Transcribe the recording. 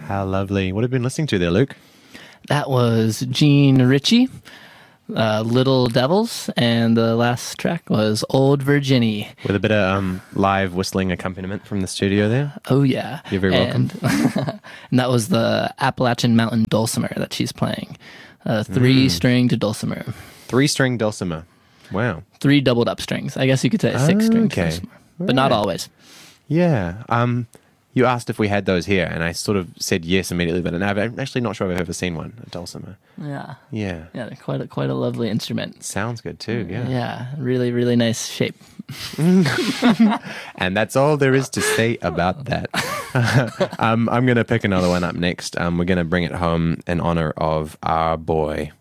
How lovely. What have you been listening to there, Luke? That was Gene Ritchie, Little Devils, and the last track was Old Virginie. With a bit of live whistling accompaniment from the studio there. Oh, yeah. You're very welcome. And that was the Appalachian Mountain dulcimer that she's playing. Three-stringed dulcimer. Three-string dulcimer. Wow. 3 doubled up strings. I guess you could say 6-string dulcimer, but not always. Yeah. You asked if we had those here, and I sort of said yes immediately, but I'm actually not sure I've ever seen one, a dulcimer. Yeah. Yeah. Yeah, they're quite a lovely instrument. Sounds good too, yeah. Yeah, really, really nice shape. And that's all there is to say about that. I'm going to pick another one up next. We're going to bring it home in honor of our boy.